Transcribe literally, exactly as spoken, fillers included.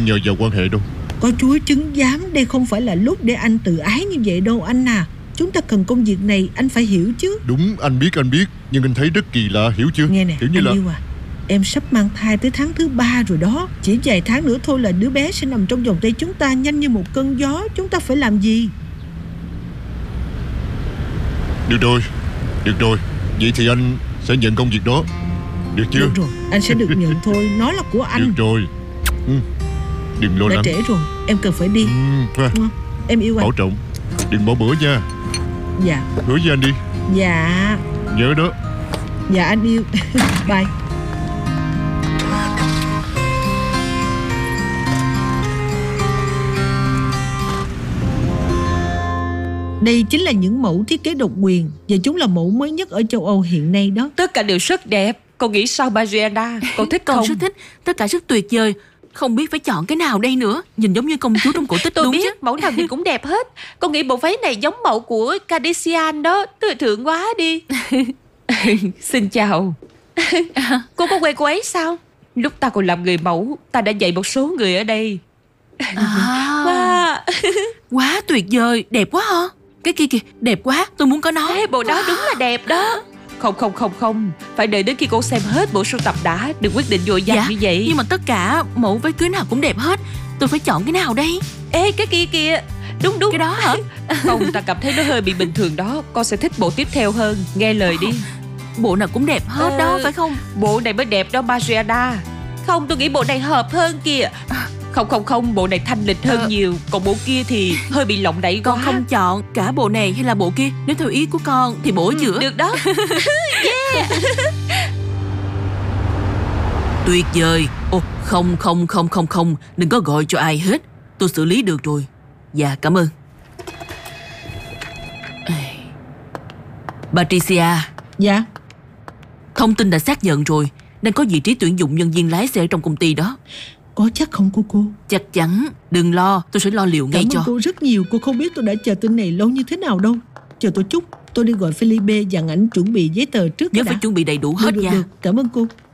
nhờ vào quan hệ đâu. Có Chúa chứng giám, đây không phải là lúc để anh tự ái như vậy đâu anh à. Chúng ta cần công việc này, anh phải hiểu chứ. Đúng, anh biết anh biết. Nhưng anh thấy rất kỳ lạ, hiểu chưa? Nghe nè, kiểu như anh là... yêu à, em sắp mang thai tới tháng thứ ba rồi đó. Chỉ vài tháng nữa thôi là đứa bé sẽ nằm trong vòng tay chúng ta, nhanh như một cơn gió. Chúng ta phải làm gì? Được rồi, được rồi. Vậy thì anh sẽ nhận công việc đó. Được chưa? Được rồi, anh sẽ được nhận thôi. Nó là của anh. Được rồi. ừ. Đừng lo Đã lắng. trễ rồi, em cần phải đi. ừ. ừ. Em yêu anh. Bảo trọng, đừng bỏ bữa nha. Dạ. Hứa với anh đi. Dạ. Nhớ đó. Dạ anh yêu. Bye. Đây chính là những mẫu thiết kế độc quyền, và chúng là mẫu mới nhất ở châu Âu hiện nay đó. Tất cả đều rất đẹp. Con nghĩ sao Mariana? Con thích Con không? rất thích, tất cả rất tuyệt vời. Không biết phải chọn cái nào đây nữa. Nhìn giống như công chúa trong cổ tích. Tôi đúng biết, chứ? mẫu nào nhìn cũng đẹp hết. Con nghĩ bộ váy này giống mẫu của Kardashian đó. Thời thượng quá đi. Xin chào. Cô có quen cô ấy sao? Lúc ta còn làm người mẫu, ta đã dạy một số người ở đây. À, Wow. quá tuyệt vời, đẹp quá hả? Cái kia kìa, đẹp quá, tôi muốn có nó. Ê, bộ đó đúng là đẹp đó. Không không không không, phải đợi đến khi cô xem hết bộ sưu tập đã. Đừng quyết định vội vàng Dạ, như vậy. nhưng mà tất cả mẫu váy cưới nào cũng đẹp hết. Tôi phải chọn cái nào đây? Ê, cái kia kìa. Đúng đúng. Cái đó hả? Không, ta cảm thấy nó hơi bị bình thường đó. Con sẽ thích bộ tiếp theo hơn. Nghe lời đi. Bộ nào cũng đẹp hết Ờ, đó, phải không? Bộ này mới đẹp đó Mariana. Không, tôi nghĩ bộ này hợp hơn kìa. Không không không, bộ này thanh lịch hơn Ờ. nhiều. Còn bộ kia thì hơi bị lộng lẫy Con quá. không chọn cả bộ này hay là bộ kia. Nếu theo ý của con thì bộ ở Ừ, giữa. được đó. Tuyệt vời. Ồ, không không không không không, đừng có gọi cho ai hết. Tôi xử lý được rồi. Dạ, cảm ơn. Patricia, Dạ. thông tin đã xác nhận rồi. Đang có vị trí tuyển dụng nhân viên lái xe trong công ty đó. Có chắc không cô cô? Chắc chắn. Đừng lo, tôi sẽ lo liệu ngay Cảm cho. ơn cô rất nhiều. Cô không biết tôi đã chờ tin này lâu như thế nào đâu. Chờ tôi chút, tôi đi gọi Felipe dặn ảnh chuẩn bị giấy tờ trước. Nhớ đã. phải chuẩn bị đầy đủ hết Được, được, nha. được. Cảm ơn cô.